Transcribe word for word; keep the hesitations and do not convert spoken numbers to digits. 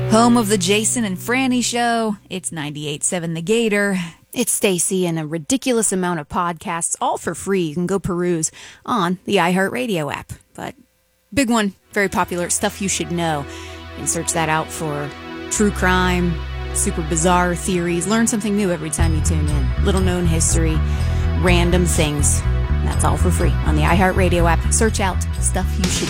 Home of the Jason and Franny Show. It's ninety-eight point seven The Gator. It's Stacy and a ridiculous amount of podcasts, all for free. You can go peruse on the iHeartRadio app. But big one, very popular, Stuff You Should Know. You can search that out for true crime, super bizarre theories. Learn something new every time you tune in. Little known history, random things. That's all for free on the iHeartRadio app. Search out Stuff You Should